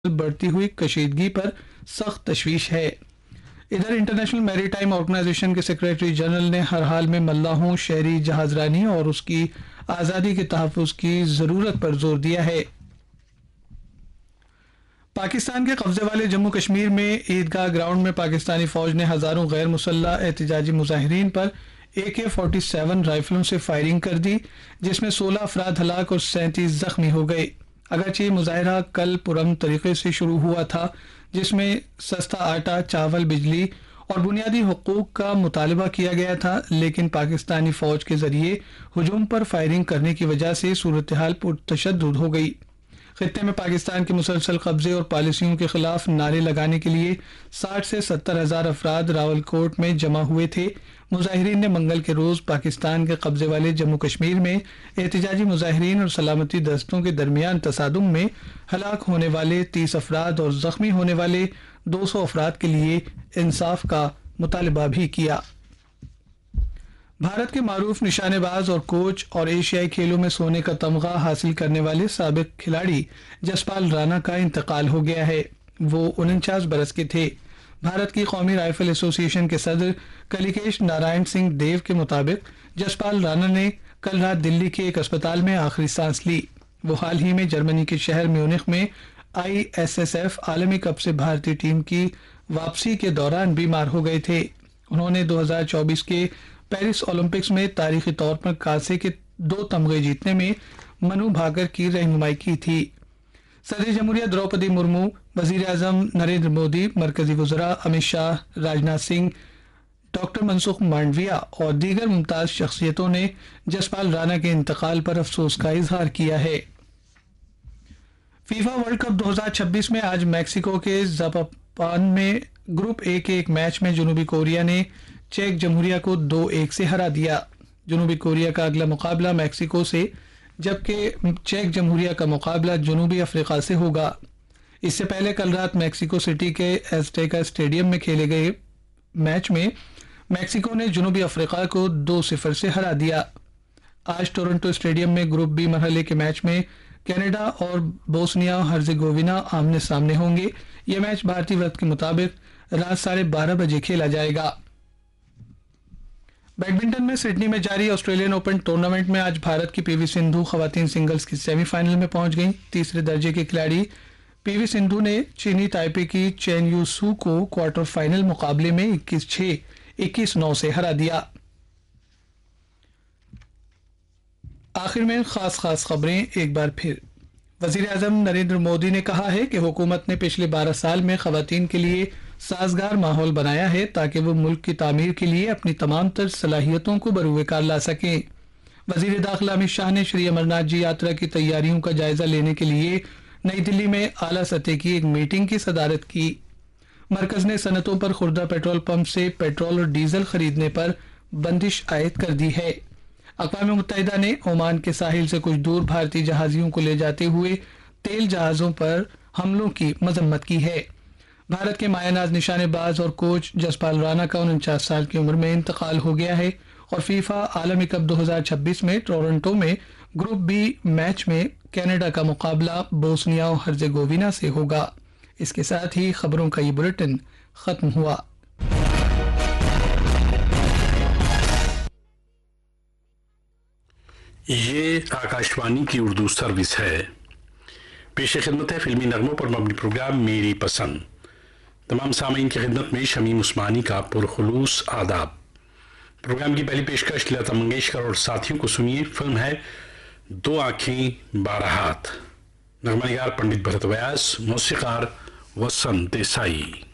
بڑھتی ہوئی کشیدگی پر سخت تشویش ہے۔ ادھر انٹرنیشنل میری ٹائم آرگنائزیشن کے سیکریٹری جنرل نے ہر حال میں ملاحوں، شہری جہاز رانی اور اس کی آزادی کے تحفظ کی ضرورت پر زور دیا ہے۔ پاکستان کے قبضے والے جموں کشمیر میں عیدگاہ گراؤنڈ میں پاکستانی فوج نے ہزاروں غیر مسلح احتجاجی مظاہرین پر AK-47 رائفلوں سے فائرنگ کر دی، جس میں 16 افراد ہلاک اور 37 زخمی ہو گئے۔ اگرچہ یہ مظاہرہ کل پرامن طریقے سے شروع ہوا تھا، جس میں سستا آٹا، چاول، بجلی اور بنیادی حقوق کا مطالبہ کیا گیا تھا، لیکن پاکستانی فوج کے ذریعے ہجوم پر فائرنگ کرنے کی وجہ سے صورتحال پرتشدد ہو گئی۔ خطے میں پاکستان کے مسلسل قبضے اور پالیسیوں کے خلاف نعرے لگانے کے لیے 60 سے 70 ہزار افراد راولکوٹ میں جمع ہوئے تھے۔ مظاہرین نے منگل کے روز پاکستان کے قبضے والے جموں کشمیر میں احتجاجی مظاہرین اور سلامتی دستوں کے درمیان تصادم میں ہلاک ہونے والے 30 افراد اور زخمی ہونے والے 200 افراد کے لیے انصاف کا مطالبہ بھی کیا۔ بھارت کے معروف نشانے باز اور کوچ اور ایشیائی کھیلوں میں سونے کا تمغہ حاصل کرنے والے سابق کھلاڑی جسپال رانا کا انتقال ہو گیا ہے۔ وہ 49 برس کے تھے۔ بھارت کی قومی رائفل ایسوسی ایشن کے صدر کلیکیش نارائن سنگھ دیو کے مطابق جسپال رانا نے کل رات دلی کے ایک اسپتال میں آخری سانس لی۔ وہ حال ہی میں جرمنی کے شہر میونخ میں ISSF عالمی کپ سے بھارتی ٹیم کی واپسی کے دوران بیمار ہو گئے تھے۔ انہوں نے 2024 کے پیرس اولمپکس میں تاریخی طور پر کانسے کے 2 تمغے جیتنے میں منو بھاکر کی رہنمائی کی تھی۔ صدر جمہوریہ دروپدی مرمو، وزیر اعظم نریندر مودی، مرکزی وزراء امت شاہ، راجناتھ سنگھ، ڈاکٹر منسکھ مانڈویا اور دیگر ممتاز شخصیتوں نے جسپال رانا کے انتقال پر افسوس کا اظہار کیا ہے۔ فیفا ورلڈ کپ 2026 میں آج میکسیکو کے زاپاپان میں گروپ A کے ایک میچ میں جنوبی کوریا نے چیک جمہوریہ کو 2-1 سے ہرا دیا۔ جنوبی کوریا کا اگلا مقابلہ میکسیکو سے، جبکہ چیک جمہوریہ کا مقابلہ جنوبی افریقہ سے ہوگا۔ اس سے پہلے کل رات میکسیکو سٹی کے ایزٹیکا اسٹیڈیم میں کھیلے گئے میچ میں میکسیکو نے جنوبی افریقہ کو 2-0 سے ہرا دیا۔ آج ٹورنٹو اسٹیڈیم میں گروپ B مرحلے کے میچ میں کینیڈا اور بوسنیا ہرزیگووینا آمنے سامنے ہوں گے۔ یہ میچ بھارتی وقت کے مطابق رات 12:30 بجے کھیلا جائے گا۔ بیڈمنٹن میں سڈنی میں جاری آسٹریلین اوپن ٹورنامنٹ میں آج بھارت کی PV سندھو خواتین سنگلز کی سیمی فائنل میں پہنچ گئیں۔ تیسرے درجے کے کھلاڑی PV سندھو نے چینی تائپے کی چین یو سو کو کوارٹر فائنل مقابلے میں 21-6، 21-9 سے ہرا دیا۔ آخر میں خاص خبریں ایک بار پھر۔ وزیر اعظم نریندر مودی نے کہا ہے کہ حکومت نے پچھلے 12 سال میں خواتین کے لیے سازگار ماحول بنایا ہے تاکہ وہ ملک کی تعمیر کے لیے اپنی تمام تر صلاحیتوں کو بروئے کار لا سکیں۔ وزیر داخلہ امت شاہ نے شری امرناتھ جی یاترا کی تیاریوں کا جائزہ لینے کے لیے نئی دلی میں اعلیٰ سطح کی ایک میٹنگ کی صدارت کی۔ مرکز نے صنعتوں پر خوردہ پیٹرول پمپ سے پیٹرول اور ڈیزل خریدنے پر بندش عائد کر دی ہے۔ اقوام متحدہ نے عمان کے ساحل سے کچھ دور بھارتی جہازیوں کو لے جاتے ہوئے تیل جہازوں پر حملوں کی مذمت کی ہے۔ بھارت کے مایہ ناز نشانے باز اور کوچ جسپال رانا کا 49 سال کی عمر میں انتقال ہو گیا ہے، اور فیفا عالمی کپ 2026 میں ٹورنٹو میں گروپ B میچ میں کینیڈا کا مقابلہ بوسنیا اور ہرزیگووینا سے ہوگا۔ اس کے ساتھ ہی خبروں کا یہ بلیٹن ختم ہوا۔ یہ آکاشوانی کی اردو سروس ہے۔ پیش خدمت ہے فلمی نغموں پر مبنی پروگرام میری پسند۔ تمام سامعین کی خدمت میں شمیم عثمانی کا پرخلوص آداب۔ پروگرام کی پہلی پیشکش لتا منگیشکر اور ساتھیوں کو سنیے۔ فلم ہے 2 آنکھیں 12 ہاتھ۔ نغمہ نگار پنڈت بھرت ویاس، موسیقار وسنت دیسائی۔